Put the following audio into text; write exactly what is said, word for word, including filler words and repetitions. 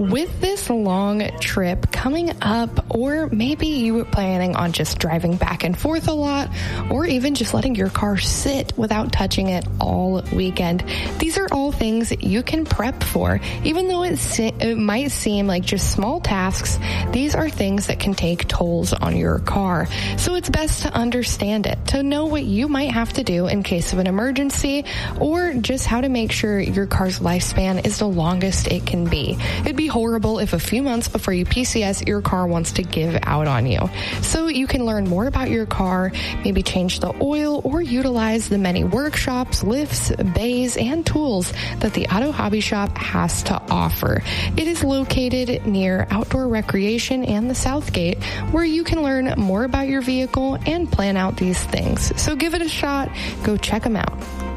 with this long trip coming up, or maybe you were planning on just driving back and forth a lot, or even just letting your car sit without touching it all weekend, these are all things that you can prep for. Even though it, se- it might seem like just small tasks, these are things that can take tolls on your car. So it's best to understand it, to know what you might have to do in case of an emergency, or just how to make sure your car's lifespan is the longest it can be. It'd be horrible if a few months before you P C S, your car wants to give out on you. So you can learn more about your car, maybe change the oil, or utilize the many workshops, lifts, bays, and tools that the Auto Hobby Shop has to offer. It is located near Outdoor Recreation and the Southgate, where you can learn more about your vehicle and plan out these things. So give it a shot. Go check them out.